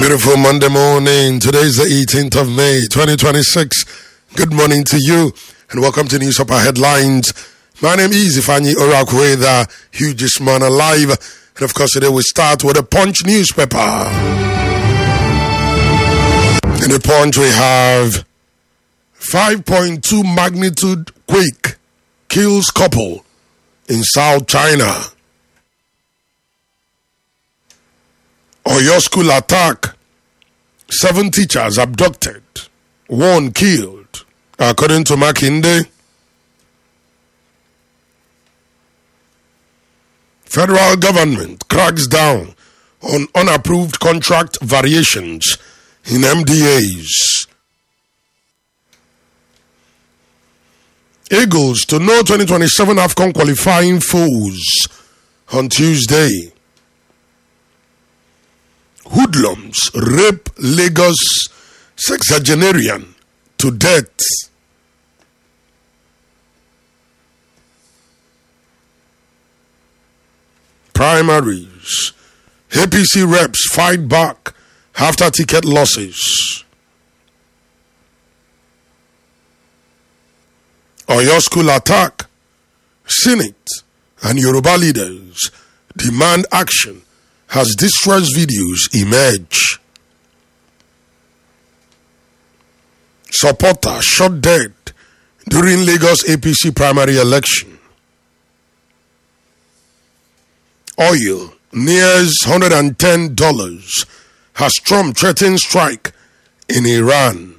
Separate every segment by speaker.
Speaker 1: Beautiful Monday morning. Today's the 18th of May, 2026. Good morning to you and welcome to News Upper Headlines. My name is Ifani Orakwe, the hugest man alive. And of course, today we start with the Punch newspaper. In the Punch, we have 5.2 magnitude quake kills couple in South China. Oyo school attack. 7 teachers abducted. 1 killed. According to Makinde. Federal government cracks down on unapproved contract variations in MDAs. Eagles to know 2027 AFCON qualifying foes on Tuesday. Hoodlums rape Lagos sexagenarian to death. Primaries. APC reps fight back after ticket losses. Oyo school attack. Senate and Yoruba leaders demand action as distress videos emerge. Supporter shot dead during Lagos APC primary election. Oil nears $110 as Trump threatens strike in Iran.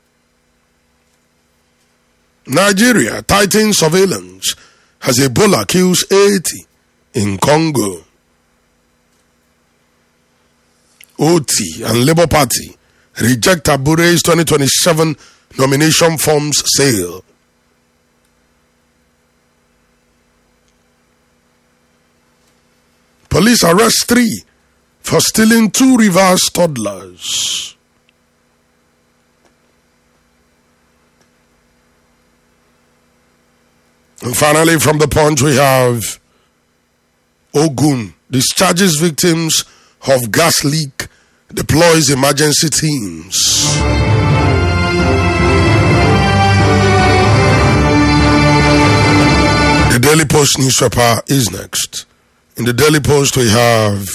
Speaker 1: Nigeria tightens surveillance as Ebola kills 80 in Congo. OT and Labour Party reject Abure's 2027 nomination forms sale. Police arrest 3 for stealing 2 Rivers toddlers. And finally, from the Punch, we have Ogun discharges victims of gas leak, deploys emergency teams. The Daily Post newspaper is next. In the Daily Post, we have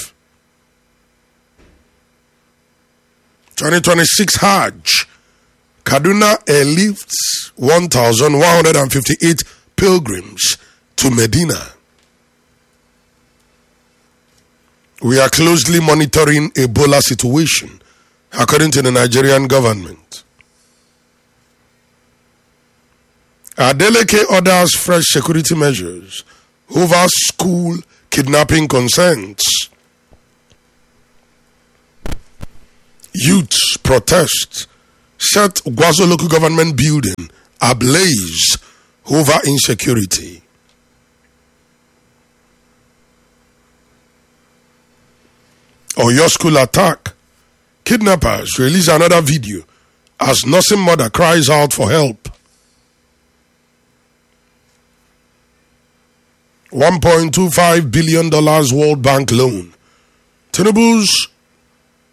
Speaker 1: 2026 Hajj. Kaduna airlifts 1,158 pilgrims to Medina. We are closely monitoring Ebola situation, according to the Nigerian government. Adeleke orders fresh security measures over school kidnapping concerns. Youths protest set Gwazo local government building ablaze over insecurity. Oyo school attack. Kidnappers release another video as nursing mother cries out for help. $1.25 billion World Bank loan. Tinubu's